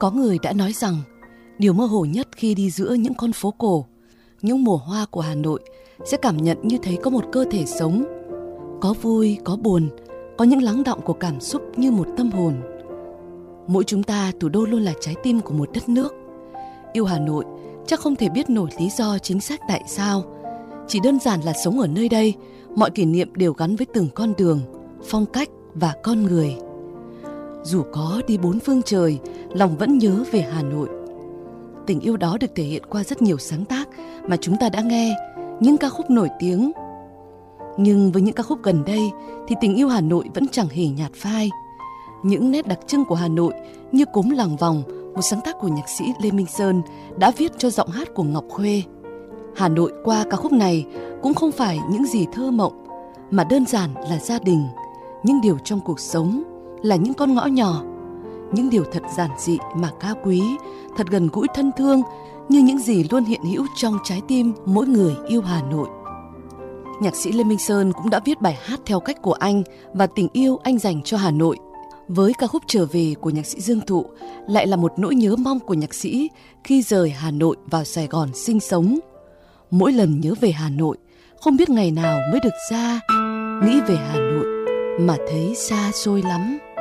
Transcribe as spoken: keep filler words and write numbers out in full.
Có người đã nói rằng điều mơ hồ nhất khi đi giữa những con phố cổ, những mùa hoa của Hà Nội sẽ cảm nhận như thấy có một cơ thể sống. Có vui, có buồn, có những lắng đọng của cảm xúc như một tâm hồn. Mỗi chúng ta, thủ đô luôn là trái tim của một đất nước. Yêu Hà Nội chắc không thể biết nổi lý do chính xác tại sao. Chỉ đơn giản là sống ở nơi đây, mọi kỷ niệm đều gắn với từng con đường, phong cách và con người. Dù có đi bốn phương trời, lòng vẫn nhớ về Hà Nội. Tình yêu đó được thể hiện qua rất nhiều sáng tác mà chúng ta đã nghe, những ca khúc nổi tiếng. Nhưng với những ca khúc gần đây thì tình yêu Hà Nội vẫn chẳng hề nhạt phai. Những nét đặc trưng của Hà Nội như Cốm Làng Vòng, một sáng tác của nhạc sĩ Lê Minh Sơn đã viết cho giọng hát của Ngọc Khuê. Hà Nội qua ca khúc này cũng không phải những gì thơ mộng, mà đơn giản là gia đình, những điều trong cuộc sống, là những con ngõ nhỏ, những điều thật giản dị mà cao quý, thật gần gũi thân thương, như những gì luôn hiện hữu trong trái tim mỗi người yêu Hà Nội. Nhạc sĩ Lê Minh Sơn cũng đã viết bài hát theo cách của anh và tình yêu anh dành cho Hà Nội. Với ca khúc Trở Về của nhạc sĩ Dương Thụ lại là một nỗi nhớ mong của nhạc sĩ khi rời Hà Nội vào Sài Gòn sinh sống. Mỗi lần nhớ về Hà Nội, không biết ngày nào mới được ra, nghĩ về Hà Nội mà thấy xa xôi lắm.